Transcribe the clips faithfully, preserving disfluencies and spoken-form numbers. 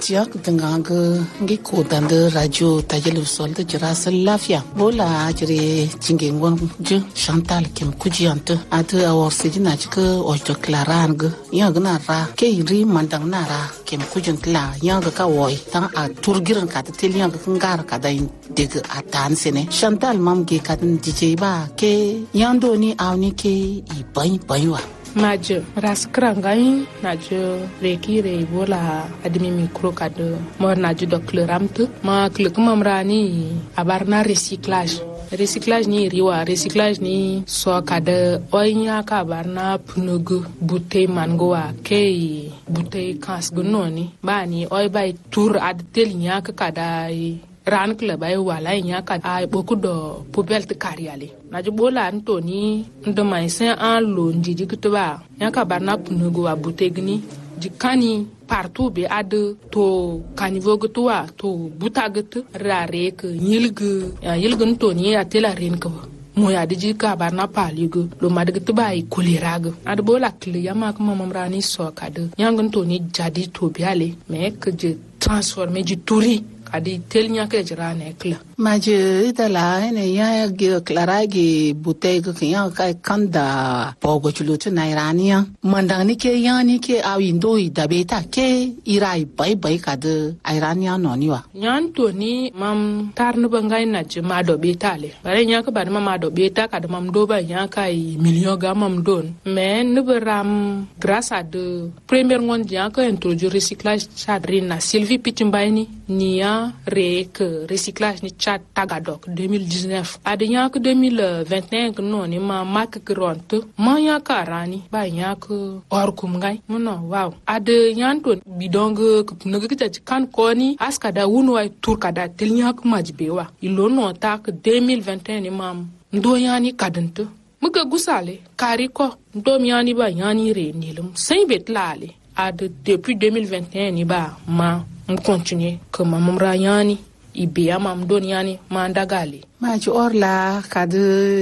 tiyak tenganga ngi ko dande radio tajelu sol de jira salafia bola jire cingengon je Chantal kem kujiante atu awor sejina chika oito klarang yagna ra ke ri mandang nara kem kujin kla yaga ka woy tan a turgiran ka telian ka ngar ka dai dig atan sene Chantal mam ge ka dj ba ke yando ni awni ke i bai baiwa Majo raskrangai najo reki re bola admi micro kado mor najo dokleramtu ma klek mamrani abarna recyclage recyclage ni riwa recyclage ni so kada oinya ka barna pnugu bute mangoa ke bute kas gunoni bani oi bai tour ad telnya ka kada ran club ay wala nya ka ay boku do poubelle te kariale na jubola antoni ndo mai sen an lo ndidi kutba nya ka barna punugo wa butegni jikani partout be ad to kanivo gutwa to butagat rare ke yilgu yilgu ntoni atela ren ko moya diji ka barna paligo lo madgat bay kolirag ad bola kle yama ko mamrani so kad yang ntoni jadi to biale me ke je transformer du touri kadi telnya ke jirane kla maje idala ene ya ge klara ge butey ge ya kai kanda pogo chulutu na irania mandani ke yani ke awindo idabeta ke irai bai bai kada irania noniwa nyan to ni mam tarnu bangai na jima do betale bare nya ka bar mama do beta kada mam do ba nya kai million ga mam don mais nuberam grâce à de premier monde nya ka introduire recyclage chadrin na Sylvie Pichimbaini niya rek recyclage ni chat tagadok deux mille dix-neuf adnya que deux mille vingt et un non ni ma mak gront ma ya karani ba nya ko or kum ngai no wow ad nyanto bidong no gita kan koni aska da wunu ay tour kada telnya ko majbewa ilo no tak deux mille vingt et un ni mam ndo yani kadante muga gusale kari ko ndo yani ba yani re nilum sai betlale ad depuis deux mille vingt et un ni ba ma on continue que mamam rayani ibia mam doniani mandagali maji orla kadu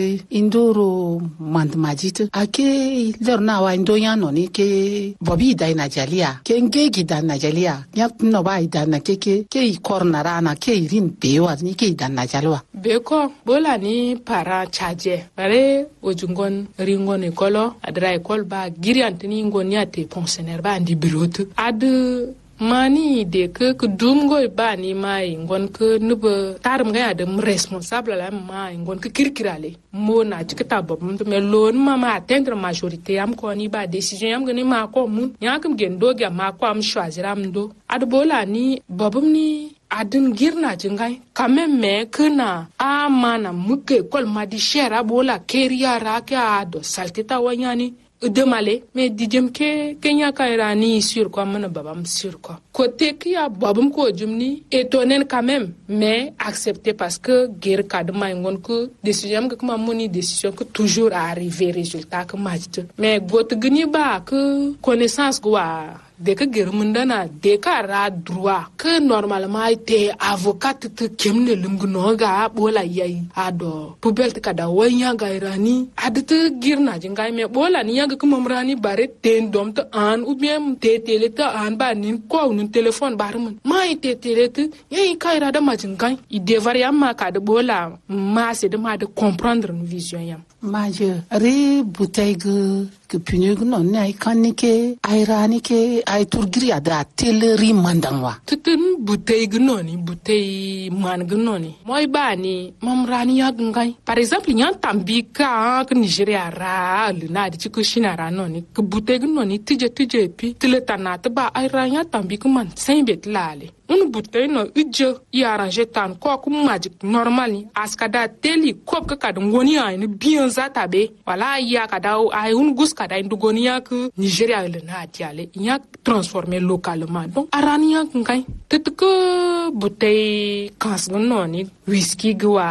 indoro mand majit ake lerna wa indoyano ni ke bobi dai najalia ke ngegi dan najalia yak no bai dan na ke ke ke korna rana ke rin bewa ni ke dan najalwa beko bola ni para chaje bare ojungon ringon ekolo adra ekol ba giriantini ngoni ate pensionnaire ba ndi bureau ad mani de ke ke dumgo ba ni mai ngon ke nuba tarum ga de responsable la mai ngon ke kirkirale mo na tikata bob me lon mama atteindre majorité am ko ni ba décision am gni ma ko mun yakam gendo ga ma ko am choisir am do ad bola ni bobum ni adin girna jingai quand me kana a mana muke kol ma di shera bola keria ra ka ado saltita wanyani demale mais dijem ke kenya kairani sur quoi mon babam sur quoi côté qui a babam ko jumni étonné quand même mais accepté parce que guerre kadma ngon ko décision que ma moni décision que toujours arriver résultat que match mais got gni ba que connaissance quoi de que guerre mundana de ka ra droit que normalement été avocat te kemne lumgno ga bola yayi ado poubelle kada wanya gairani adte girna jingai me bola ni yaga kuma mrani bare ten dom te an ou bien te tele te an ba nin ko nun téléphone bar mun mai te tele te yayi kaira da majingai i devaria ma kada bola ma c'est de ma de comprendre une vision yam maje re butayge que punyug non ne kanike airanike ay turgiri ada teleri mandangwa tutun butey gnoni butey man gnoni moy bani mamrani ya ngai par exemple nyan tambika que Nigeria ra le na di ko shinara noni que butey gnoni tije tije pi tile tanata ba ay ranya tambika man sainbet lale un butey no uje ya arranger tan ko ku magic normally askada teli kop ka kad ngoni ay ni bien zata be wala ya kada ay un gus kada ndugoni ya que Nigeria le na diale ya transformer localement donc arania ngai tetke butey kas noni whisky gwa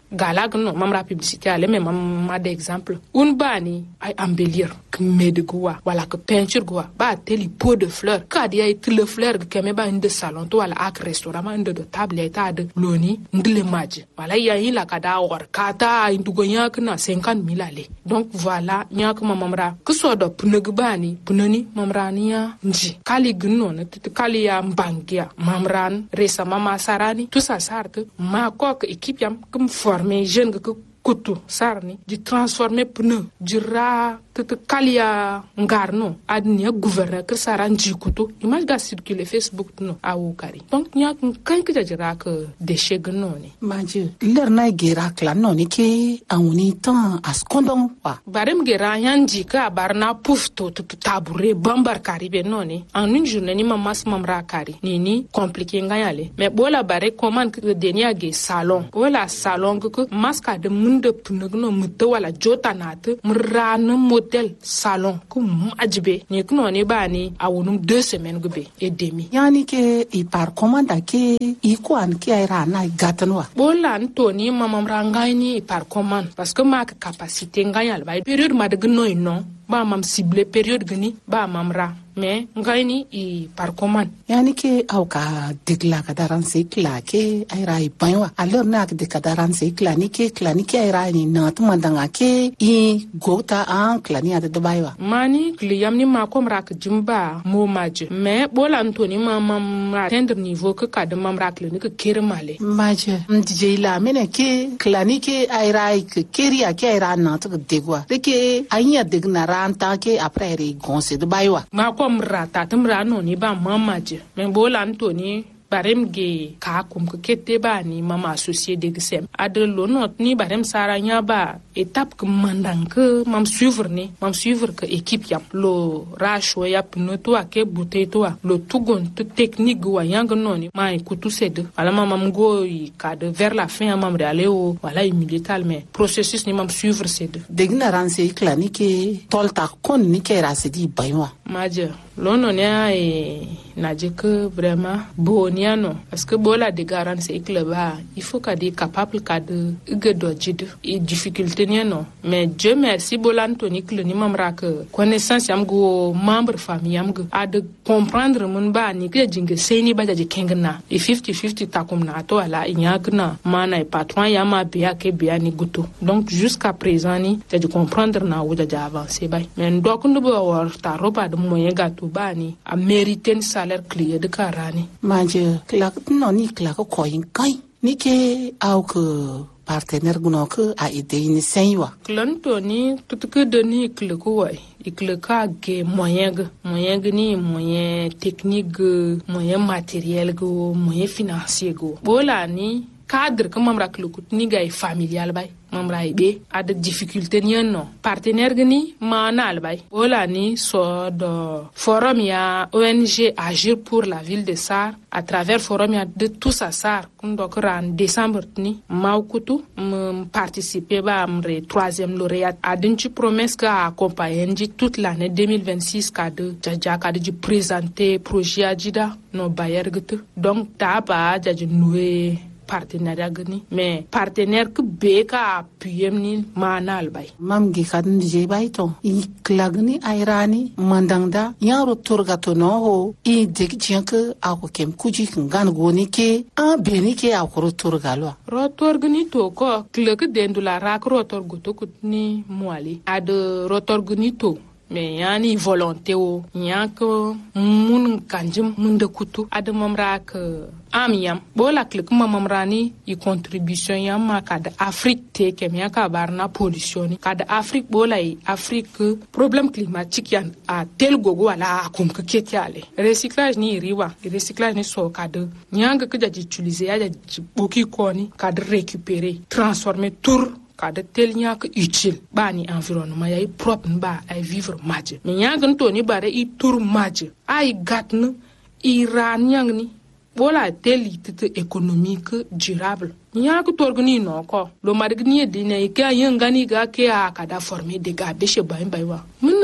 galag no mamra publicité ale mais mam ma d'exemple un bani ay embellir que medegwa wala que peinture gwa ba teli pot de fleurs kadi ay tele fleur que me ba inde salon to wala ak restaurant ma inde de table eta de loni ndle maji wala ya ila kada war kata indugo nyak na cinquante mille ale donc voilà nyak mamra que so do pneg bani pneni mamra niya nji kali gno na tit kali ya mbangia mamran resa mama sarani tout ça sarte ma kok équipe yam comme former jeune que kutu sarni di transformer pneu di ra tete kalia ngarno adnia gouverneur que sara nji kutu image ga circuler Facebook no awu kari donc nya kan que jira que déchet gnoni maji ler na gera kla noni ke awuni tan askondon wa barem gera yanji ka barna pufto to tabure bambar kari be noni en une journée ni mamas mamra kari ni ni compliqué ngayale mais bola bare commande que denia ge salon wala salon que maska de munde pnugno muto wala jota nat mrana model salon ku ajbe ni kuno ni bani awunum deux semaines gbe et demi yani ke i par commande ke i ko an ke era na gatanwa bola ntoni mamam rangay ni par commande parce que ma capacité ngayal bay période ma de gno non ba mam ciblé période gni ba mam ra mais ngayni i par commande yani ke au ka degla ka daran se kla ke ay rai banwa alors na ka de ka daran se kla ni ke kla ni ke ay rai ni na to mandanga ke i gota an kla ni ade baywa mani kliyam ni ma kom rak jimba mo maje mais bola ntoni ma mam atteindre niveau que ka de mam rak le ni ke kere male maje mdije la mene ke kla ni ke ay rai ke keria ke ay rai na to degwa de ke anya degna ranta ke après ri gonse de baywa ma kom rata tumra no ni ba mamaje men bola ntoni barem ge ka kum ke kete ba ni mama associé de gsem ade lo not ni barem sara nya ba étape que mandang que mam suivre ni mam suivre que équipe yam lo rasho ya pno to ake bouteille to lo tugon to technique wa yang no ni ma ikutu sed ala mam go i ka de vers la fin mam aller au voilà milital mais processus ni mam suivre sed d'ignorance clinique tolta kon ni kera sedi baywa maje lo no ne ai naje que vraiment boniano parce que bola de garance e club il faut qu'à des capable qu'à de gedojid et difficulté non mais Dieu merci bola Anthony que ni mamra que connaissance yam go membre famille yam go a de comprendre mun ba ni que jinge seni ba jaje kengna e fifty fifty takum na to ala inyagna mana e patron yama bia ke bia ni guto donc jusqu'à présent ni jaje comprendre na wo jaje avancer bay mais ndok ndo bo war ta roba de moyen gato ba ni a mériter un salaire clear de karani manje klak no ni klak ko yin kai ni ke au que partenaire guno que a aidé ni senwa clanto ni tout que de ni klak way ikle ka ge moyen ge moyen ge ni moyen technique moyen matériel go moyen financier go bola ni cadre que mamra klukut ni gay familial bay mamra ibe a de difficulté ni non partenaire ni manal bay wala ni so do forum ya O N G agir pour la ville de Sar à travers forum ya de tout ça Sar kun do ran décembre ni maukutu m participer ba amre troisième lauréat a dinchi promesse ka accompagner toute l'année deux mille vingt-six ka de jaja ka de présenter projet ajida no bayer gute donc ta ba jaji noué partenariat gani mais partenaire que beka appuyé ni manal bay mam gi kan je bay to i klagni airani mandangda yaro turgato no ho i deg jianke ako kem kuji ngan goni ke a beni ke akoro turgalo rotor gni to ko klek dendula rak rotor goto kutni mwali ad rotor gni to mais yani volonté o nyako mun kanjim mun de kutu adamam rak amiam bola klek mamam rani i contribution yam ma kad Afrique te kem yaka barna pollution kad Afrique bola i Afrique problème climatique yan a tel gogo wala kum ke ketiale recyclage ni riwa recyclage ni so kad nyanga ke jaji utiliser ya jaji boki koni kad récupérer transformer tour kada tel nyak utile bani environnement yai propre ba ay vivre madje mais nyak nto ni bare i tour madje ay gatn i ran nyang ni bola tel tite économique durable nyak torgni no ko lo madgni de ne ka yangani ga ke a kada former de ga beshe bay bay wa mun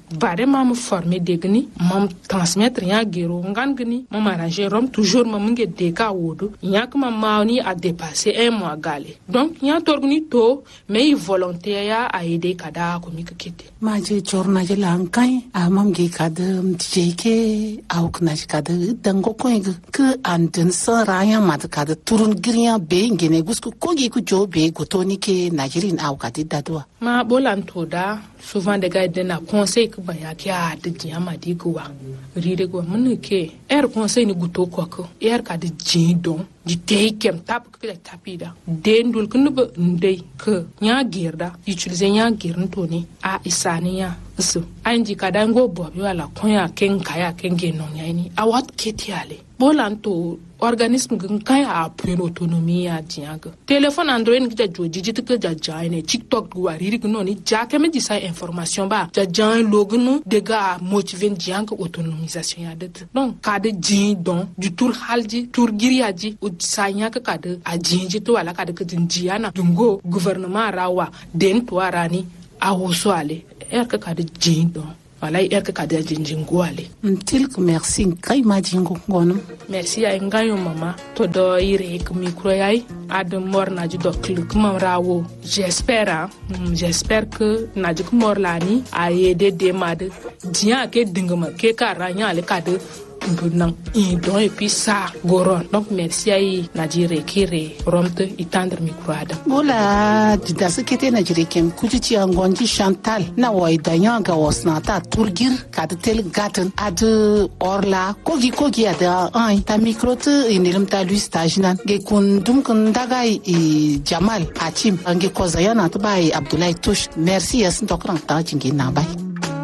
bare mam former degni mam transmettre ya gero ngan gni mam arranger rom toujours mam nge de ka wodo nya kuma mauni a dépasser un mois galé donc nya torgni to mais volontaire ya a aider kada ko mi kete ma je chorna je lankai a mam ge kada mtjeke au kana kada dango ko ke anten sa raya mat kada turun griya be ngene gusku ko ge ku jo be gotoni ke najirin au kada dadwa ma bolan to da souvent des gars na conseil que ba ya kya de diama di go wa rire go mun ke er conseil ni guto ko ko er ka de jidon di teikem tap ko la tapida dendul kun ba ndey ke nya gerda utiliser nya gern to ni a isaniya so anji kada ngo bo bi wala konya ken kaya ken genon yani a wat ketiale bolan to organisme gan kaya a plein autonomie ya diaga téléphone android ni ja joji jit ke ja jaine tiktok go riri ko noni ja ke me di sa information ba ja jan logno de ga motiver dianga autonomisation ya de donc kada jin don du tour halji tour giriaji o sanya ka kada a jinji to wala kada ka jinjiana dungo gouvernement rawa den to arani a woso ale er ka kada jin don wala er ka kada jinjin go ale mtil ko merci kai ma jingo ngono merci ay ngayo mama to do ire ko micro yai ad morna ju do kluk mam rawo j'espère j'espère que na ju ko morlani aye de de mad dia ke dingama ke karanya le kade non et donc et puis ça goron donc merci ay najire kire romte itandre micro adam bola da sekete najire kem kujici angonji chantal na wai danya ga wasna ta turgir ka de tel gaten ad orla kogi kogi ada ai ta micro te inilim ta lui stage nan ge kun dum kun daga i jamal achim ange kozayana to bai abdullahi tush merci yasin tokran ta jingi na bai